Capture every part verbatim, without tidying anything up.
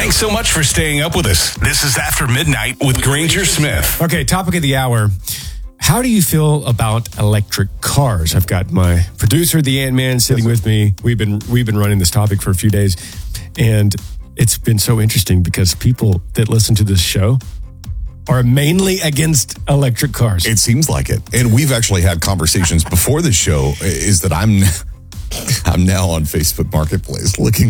Thanks so much for staying up with us. This is After Midnight with Granger Smith. Okay, topic of the hour. How do you feel about electric cars? I've got my producer, the Ant-Man, sitting with me. We've been we've been running this topic for a few days, and it's been so interesting because people that listen to this show are mainly against electric cars. It seems like it. And we've actually had conversations before the show is that I'm I'm now on Facebook Marketplace looking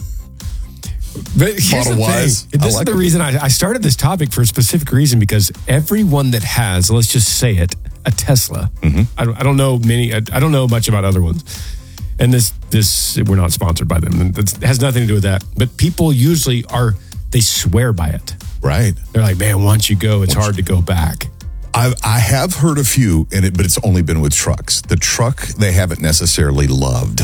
But here's the Model-wise, thing. This I like is the it. reason I, I started this topic for a specific reason, because everyone that has, let's just say it, a Tesla. Mm-hmm. I, don't, I don't know many. I, I don't know much about other ones. And this, this, we're not sponsored by them. And it has nothing to do with that. But people usually are, they swear by it. right. They're like, man, once you go, it's hard to go back. I've, I have heard a few, in it, but it's only been with trucks. The truck they haven't necessarily loved,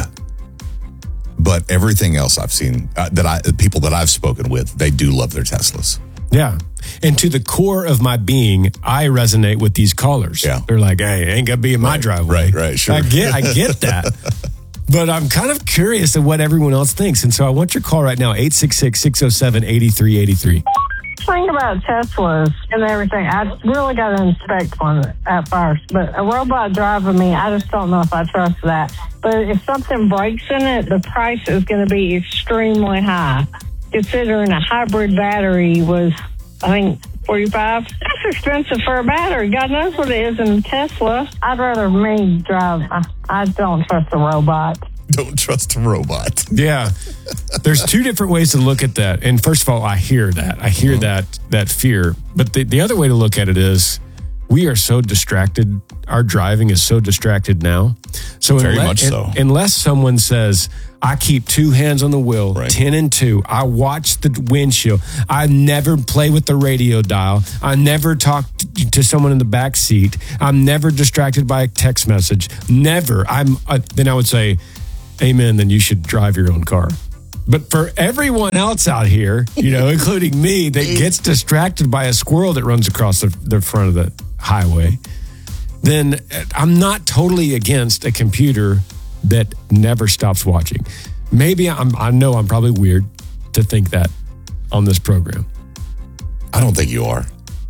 but everything else I've seen uh, that I people that I've spoken with, they do love their Teslas. Yeah. And to the core of my being, I resonate with these callers. Yeah. They're like, hey, it ain't going to be in my driveway. right, right, sure. I get, I get that. But I'm kind of curious of what everyone else thinks. And so I want your call right now, eight six six, six oh seven, eight three eight three. Thing about Teslas and everything, I really got to inspect one at first. But a robot driving me, I just don't know if I trust that. But if something breaks in it, the price is going to be extremely high. Considering a hybrid battery was, I think, forty-five. That's expensive for a battery. God knows what it is in a Tesla. I'd rather me drive. I, I don't trust a robot. Don't trust a robot. Yeah. There's two different ways to look at that. And first of all, I hear that. I hear that that fear. But the, the other way to look at it is we are so distracted. Our driving is so distracted now. So Very unless, much so. un- unless someone says, I keep two hands on the wheel, Right. ten and two. I watch the windshield. I never play with the radio dial. I never talk t- to someone in the back seat. I'm never distracted by a text message. Never. I'm. Uh, then I would say, amen, then you should drive your own car. But for everyone else out here, you know, including me, that gets distracted by a squirrel that runs across the, the front of the highway, then I'm not totally against a computer that never stops watching. Maybe I'm, I know I'm probably weird to think that on this program. I don't think you are.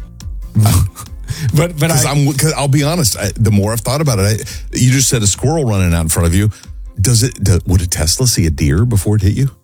But but Because I, I'm. Cause I'll be honest. I, the more I've thought about it, I, you just said a squirrel running out in front of you. Does it? Do, would a Tesla see a deer before it hit you?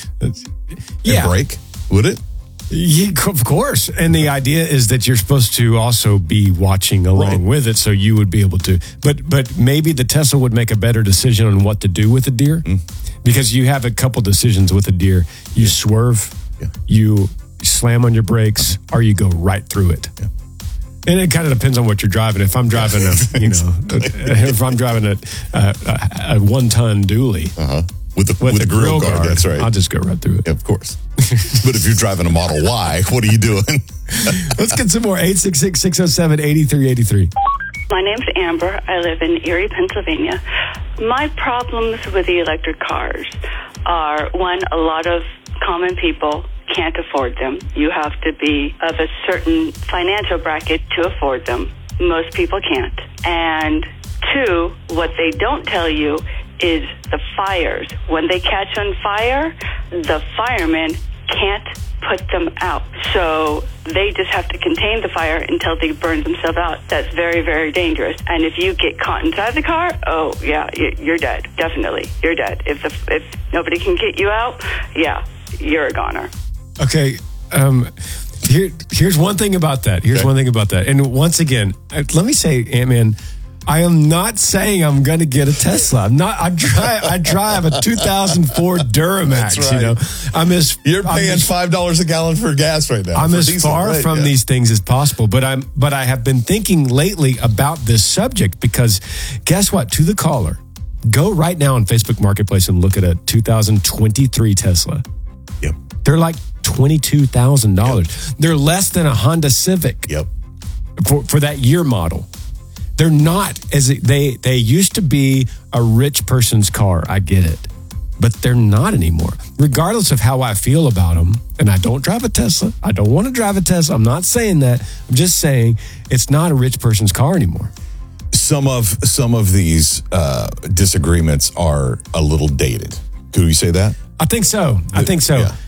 yeah. And brake? Would it? Yeah, of course. And the idea is that you're supposed to also be watching along Right. with it, so you would be able to. But but maybe the Tesla would make a better decision on what to do with a deer, Mm. because you have a couple decisions with a deer. You swerve, Yeah. you slam on your brakes, or you go right through it. Yeah. And it kind of depends on what you're driving. If I'm driving a, you know, if I'm driving a, a, a one-ton dually Uh-huh. With the with, with a the grill guard. guard, That's right. I'll just go right through it. Yeah, of course. But if you're driving a Model Y, what are you doing? Let's get some more. eight six six, six oh seven, eight three eight three. My name's Amber. I live in Erie, Pennsylvania. My problems with the electric cars are, one, a lot of common people can't afford them. You have to be of a certain financial bracket to afford them. Most people can't. And two, what they don't tell you is the fires. When they catch on fire, the firemen can't put them out. So they just have to contain the fire until they burn themselves out. That's very, very dangerous. And if you get caught inside the car, oh, yeah, you- you're dead. Definitely. You're dead. If the, if nobody can get you out, yeah, you're a goner. Okay. Um, here, here's one thing about that. Here's Okay. one thing about that. And once again, uh, let me say, Ant-Man, I am not saying I'm going to get a Tesla. I'm not. I drive. I drive a two thousand four Duramax. That's right. You know, I'm as You're I'm paying as, five dollars a gallon for gas right now. I'm for as diesel, far right? from Yeah. these things as possible. But I'm. But I have been thinking lately about this subject because, guess what? To the caller, go right now on Facebook Marketplace and look at a two thousand twenty-three Tesla. Yep. They're like twenty-two thousand dollars. They're less than a Honda Civic. Yep. For, for that year model. They're not as they they used to be a rich person's car. I get it, but they're not anymore. Regardless of how I feel about them, and I don't drive a Tesla. I don't want to drive a Tesla. I'm not saying that. I'm just saying it's not a rich person's car anymore. Some of some of these uh, disagreements are a little dated. Could we say that? I think so. I think so. Yeah.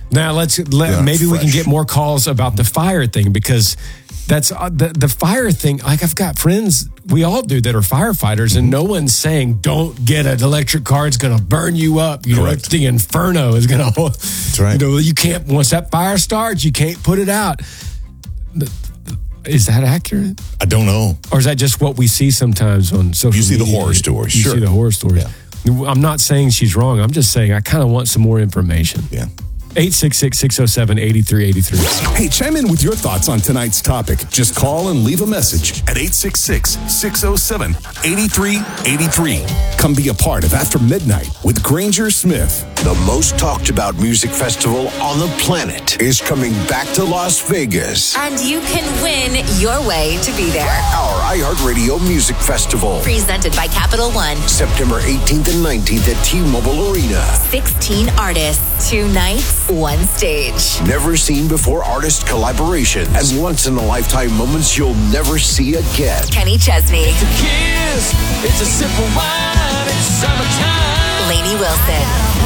Now let's let, Yeah, maybe we can fresh. get more calls about the fire thing, because that's uh, the the fire thing. Like, I've got friends, we all do, that are firefighters, and no one's saying don't get an electric car. It's going to burn you up. You know, Correct. it's the inferno is going to. That's right. You know, you can't, once that fire starts, you can't put it out. Is that accurate? I don't know. Or is that just what we see sometimes on social You see the media? horror stories, You sure. see the horror stories. I'm not saying she's wrong. I'm just saying I kind of want some more information. Yeah. eight six six, six oh seven, eight three eight three. Hey, chime in with your thoughts on tonight's topic. Just call and leave a message. At eight six six, six oh seven, eight three eight three. Come be a part of After Midnight with Granger Smith. The most talked about music festival on the planet is coming back to Las Vegas. And you can win your way to be there. Our iHeartRadio Music Festival. Presented by Capital One. September eighteenth and nineteenth at T-Mobile Arena. sixteen artists, two nights, one stage. Never seen before artist collaborations and once in a lifetime moments you'll never see again. Kenny Chesney. It's a kiss, it's a sip of wine, it's summertime. Lainey Wilson.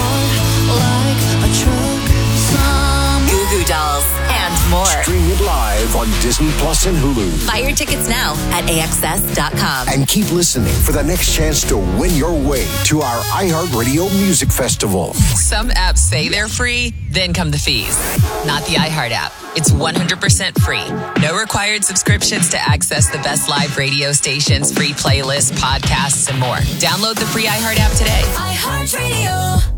Goo Goo Dolls. And more. Stream it live on Disney Plus and Hulu. Buy your tickets now at A X S dot com. And keep listening for the next chance to win your way to our iHeartRadio Music Festival. Some apps say they're free, then come the fees. Not the iHeart app. It's one hundred percent free. No required subscriptions to access the best live radio stations, free playlists, podcasts, and more. Download the free iHeart app today. iHeartRadio.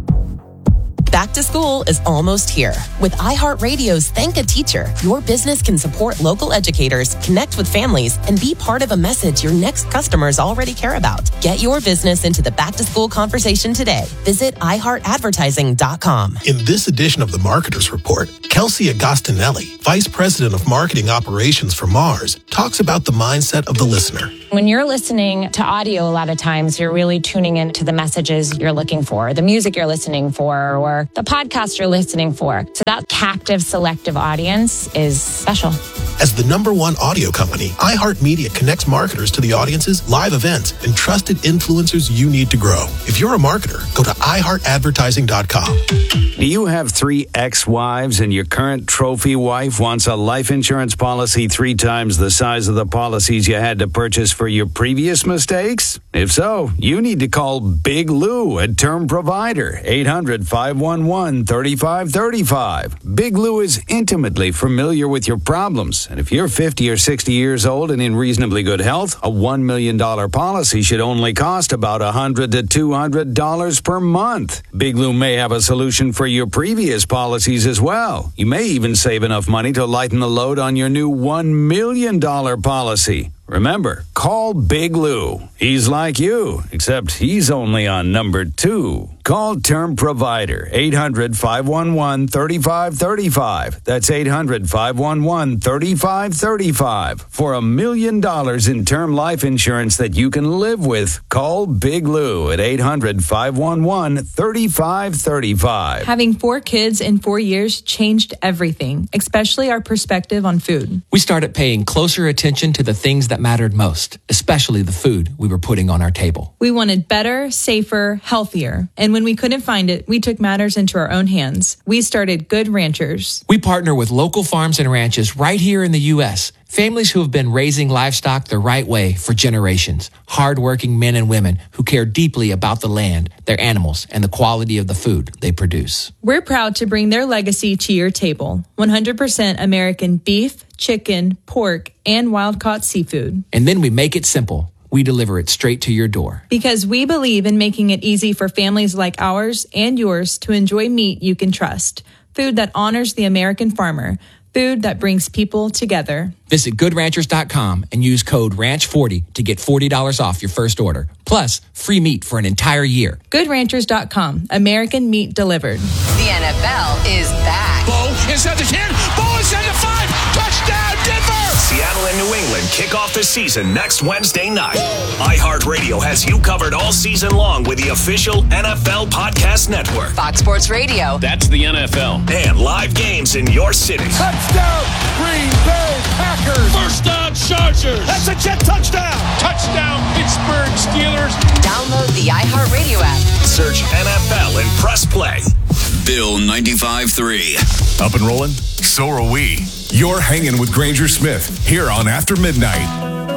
Back to school is almost here. With iHeartRadio's Thank a Teacher, your business can support local educators, connect with families, and be part of a message your next customers already care about. Get your business into the back to school conversation today. Visit i heart advertising dot com. In this edition of the Marketers Report, Kelsey Agostinelli, Vice President of Marketing Operations for Mars, talks about the mindset of the listener. When you're listening to audio, a lot of times you're really tuning into the messages you're looking for, the music you're listening for, or the podcast you're listening for. So that captive, selective audience is special. As the number one audio company, iHeartMedia connects marketers to the audiences, live events, and trusted influencers you need to grow. If you're a marketer, go to i heart advertising dot com. Do you have three ex-wives and your current trophy wife wants a life insurance policy three times the size of the policies you had to purchase for your previous mistakes? If so, you need to call Big Lou at Term Provider, eight hundred, five one one, three five three five. Big Lou is intimately familiar with your problems, and if you're fifty or sixty years old and in reasonably good health, a one million dollars policy should only cost about one hundred to two hundred dollars per month. Big Lou may have a solution for your previous policies as well. You may even save enough money to lighten the load on your new one million dollars policy. Remember, call Big Lou. He's like you, except he's only on number two. Call Term Provider, eight hundred, five one one, three five three five. That's eight hundred, five one one, three five three five. For a million dollars in term life insurance that you can live with, call Big Lou at eight hundred, five one one, three five three five. Having four kids in four years changed everything, especially our perspective on food. We started paying closer attention to the things that mattered most, especially the food we were putting on our table. We wanted better, safer, healthier. And when we couldn't find it, we took matters into our own hands. We started Good Ranchers. We partner with local farms and ranches right here in the U S, families who have been raising livestock the right way for generations. Hardworking men and women who care deeply about the land, their animals, and the quality of the food they produce. We're proud to bring their legacy to your table. one hundred percent American beef, chicken, pork, and wild-caught seafood. And then we make it simple. We deliver it straight to your door. Because we believe in making it easy for families like ours and yours to enjoy meat you can trust. Food that honors the American farmer. Food that brings people together. Visit good ranchers dot com and use code ranch forty to get forty dollars off your first order. Plus, free meat for an entire year. good ranchers dot com. American meat delivered. The N F L is back. Bo is at the ten. Bo is at the five. Touchdown, Denver! Seattle and New England kick off the season next Wednesday night. iHeartRadio has you covered all season long with the official N F L Podcast Network. Fox Sports Radio. That's the N F L. And live games in your city. Touchdown, Green Bay Packers! First down, Chargers! That's a Jet touchdown! Touchdown, Pittsburgh Steelers! Download the iHeartRadio app. Search N F L and press play. Bill ninety-five three. Up and rolling? So are we. You're hanging with Granger Smith here on After Midnight.